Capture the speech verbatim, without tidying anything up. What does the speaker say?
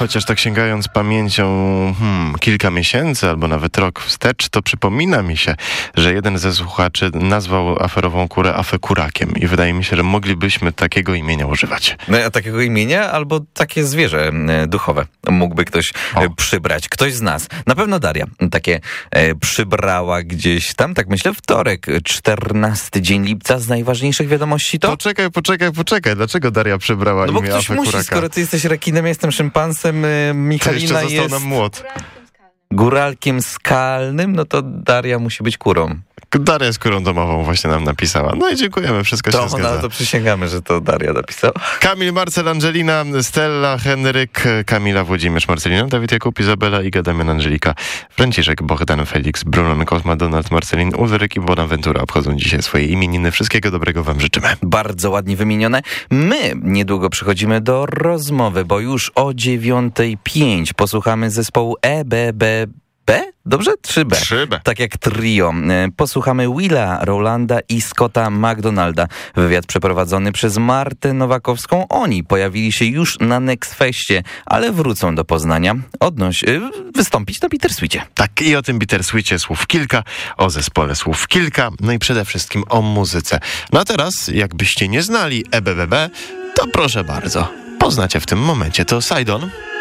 chociaż tak sięgając pamięcią hmm, kilka miesięcy albo nawet rok wstecz, to przypomina mi się, że jeden ze słuchaczy nazwał aferową kurę afekurakiem i wydaje mi się, że moglibyśmy takiego imienia używać. No, a takiego imienia albo takie zwierzę e, duchowe mógłby ktoś e, przybrać. Ktoś z nas. Na pewno Daria takie e, przybrała gdzieś tam, tak myślę, wtorek, czternasty dzień lipca z najważniejszych wiadomości to... Poczekaj, poczekaj, poczekaj. Dlaczego Daria przybrała No bo imię ktoś afekuraka? musi, skoro ty jesteś rekinem, ja jestem szympansem, e, Michalina to jeszcze został jest nam młot. góralkiem skalnym, no to Daria musi być kurą. Daria z kurą domową właśnie nam napisała. No i dziękujemy, wszystko się To, zgadza. no, to przysięgamy, że to Daria napisała. Kamil, Marcel, Angelina, Stella, Henryk, Kamila, Włodzimierz, Marcelina, Dawid, Jakub, Izabela, Iga, Damian, Angelika, Franciszek, Bohdan, Felix, Brunon, Kosma, Donald, Marcelin, Ulryk i Bonaventura obchodzą dzisiaj swoje imieniny. Wszystkiego dobrego wam życzymy. Bardzo ładnie wymienione. My niedługo przechodzimy do rozmowy, bo już o dziewiątej pięć posłuchamy zespołu E B B B? Dobrze? trzy B. trzy B. Tak jak trio. Posłuchamy Willa Rowlanda i Scotta McDonalda. Wywiad przeprowadzony przez Martę Nowakowską. Oni pojawili się już na Next Festie, ale wrócą do Poznania odnoś, wystąpić na Bittersweetie. Tak, i o tym Bittersweetie słów kilka, o zespole słów kilka, no i przede wszystkim o muzyce. No a teraz, jakbyście nie znali E B B B, to proszę bardzo, poznacie w tym momencie. To Sidon.